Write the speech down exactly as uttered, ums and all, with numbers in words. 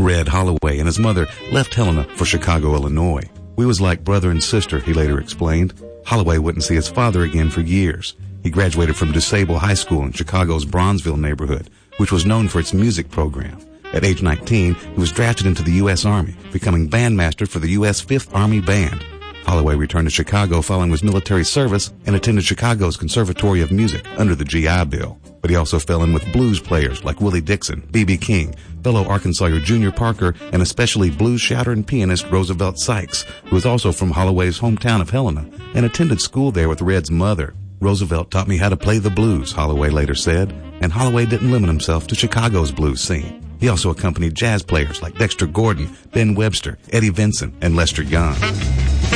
Red Holloway and his mother left Helena for Chicago, Illinois. We was like brother and sister, he later explained. Holloway wouldn't see his father again for years. He graduated from DuSable High School in Chicago's Bronzeville neighborhood, which was known for its music program. At age nineteen, he was drafted into the U S Army, becoming bandmaster for the U S fifth Army Band. Holloway returned to Chicago following his military service and attended Chicago's Conservatory of Music under the G I Bill. But he also fell in with blues players like Willie Dixon, B B King, fellow Arkansas Junior Parker, and especially blues shouter and pianist Roosevelt Sykes, who was also from Holloway's hometown of Helena and attended school there with Red's mother. Roosevelt taught me how to play the blues, Holloway later said, and Holloway didn't limit himself to Chicago's blues scene. He also accompanied jazz players like Dexter Gordon, Ben Webster, Eddie Vincent, and Lester Young.